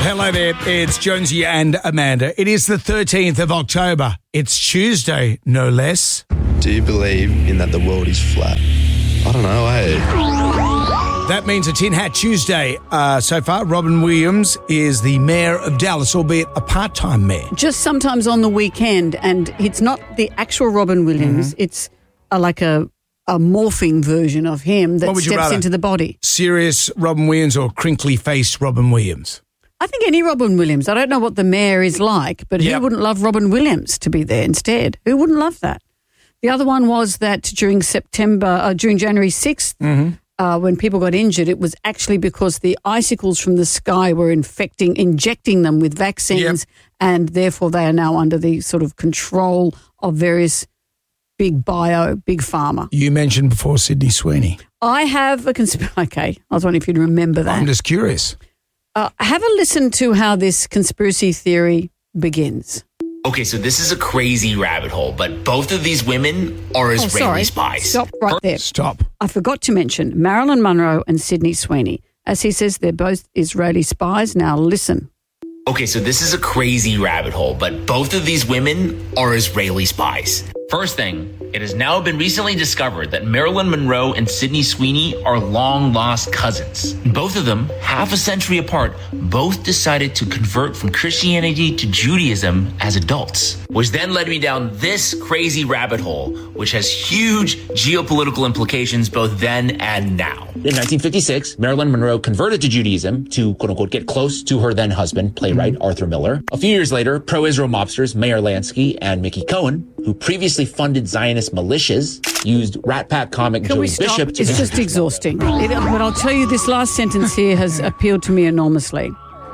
Hello there. It's Jonesy and Amanda. It is the 13th of October. It's Tuesday, no less. Do you believe in that the world is flat? I don't know, hey. That means a Tin Hat Tuesday. So far, Robin Williams is the mayor of Dallas, albeit a part-time mayor. Just sometimes on the weekend, and it's not the actual Robin Williams. It's like a morphing version of him that steps into the body. Serious Robin Williams or crinkly-faced Robin Williams? I think any Robin Williams. I don't know what the mayor is like, but who wouldn't love Robin Williams to be there instead? Who wouldn't love that? The other one was that during January 6th, when people got injured, it was actually because the icicles from the sky were injecting them with vaccines, and therefore they are now under the sort of control of various big pharma. You mentioned before Sydney Sweeney. I have a okay, I was wondering if you'd remember that. I'm just curious. Have a listen to how this conspiracy theory begins. Okay, so this is a crazy rabbit hole, but both of these women are Israeli spies. Stop right there. Stop. I forgot to mention Marilyn Monroe and Sydney Sweeney. As he says, they're both Israeli spies. Now listen. Okay, so this is a crazy rabbit hole, but both of these women are Israeli spies. First thing, it has now been recently discovered that Marilyn Monroe and Sydney Sweeney are long-lost cousins. Both of them, half a century apart, both decided to convert from Christianity to Judaism as adults, which then led me down this crazy rabbit hole, which has huge geopolitical implications both then and now. In 1956, Marilyn Monroe converted to Judaism to, quote-unquote, get close to her then-husband, playwright Arthur Miller. A few years later, pro-Israel mobsters Meyer Lansky and Mickey Cohen, who previously funded Zionist militias, used Rat Pack comic Joey Bishop to... It's just exhausting. But I'll tell you, this last sentence here has appealed to me enormously.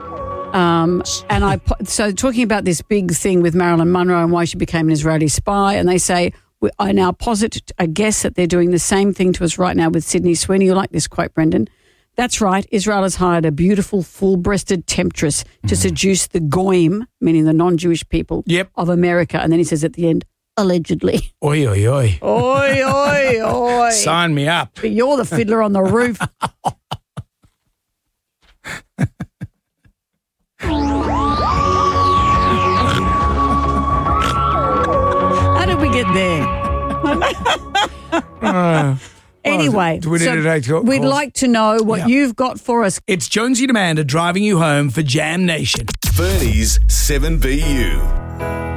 So talking about this big thing with Marilyn Monroe and why she became an Israeli spy, and they say, I now posit a guess that they're doing the same thing to us right now with Sydney Sweeney. You like this quote, Brendan? That's right. Israel has hired a beautiful, full-breasted temptress to seduce the goyim, meaning the non-Jewish people of America. And then he says at the end, allegedly. Oi, oi, oi. Oi, oi, oi. Sign me up. But you're the fiddler on the roof. How did we get there? Anyway, do we need to take calls? We'd like to know what you've got for us. It's Jonesy and Amanda driving you home for Jam Nation. Fernie's 7BU.